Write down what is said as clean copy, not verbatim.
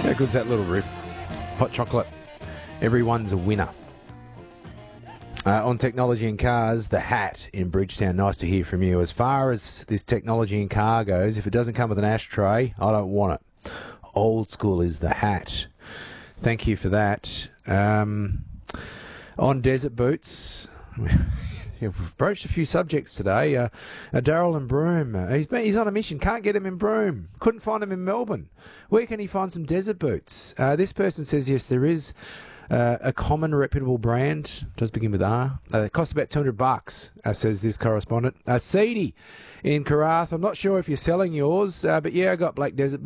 How good's that little riff? Hot chocolate. Everyone's a winner. On technology and cars, the Hat in Bridgetown. Nice to hear from you. As far as this technology and car goes, if it doesn't come with an ashtray, I don't want it. Old school is the Hat. Thank you for that. On desert boots, we've broached a few subjects today. Daryl in Broome, he's on a mission. Can't get him in Broome. Couldn't find him in Melbourne. Where can he find some desert boots? This person says yes, there is a common reputable brand. Does begin with R. It costs about $200. Says this correspondent. Seedy in Carath. I'm not sure if you're selling yours, but yeah, I got black desert